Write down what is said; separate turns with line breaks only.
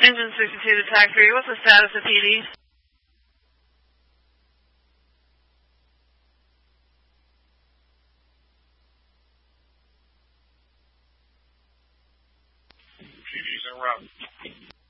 Engine 62 to TAC 3, what's the status of PD?
PD's en route.